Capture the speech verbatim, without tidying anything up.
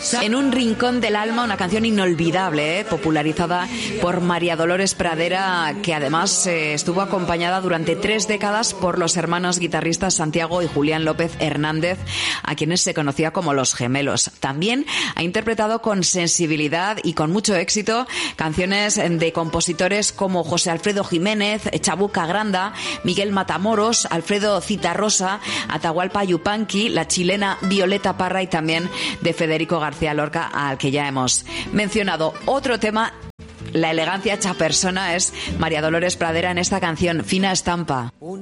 En un rincón del alma, una canción inolvidable, ¿eh? popularizada por María Dolores Pradera, que además eh, estuvo acompañada durante tres décadas por los hermanos guitarristas Santiago y Julián López Hernández, a quienes se conocía como los Gemelos. También ha interpretado con sensibilidad y con mucho éxito canciones de compositores como José Alfredo Jiménez, Chabuca Granda, Miguel Matamoros, Alfredo Citarrosa, Atahualpa Yupanqui, la chilena Violeta Parra y también de Federico García Lorca, al que ya hemos mencionado. Otro tema, la elegancia hecha persona, es María Dolores Pradera en esta canción, Fina Estampa.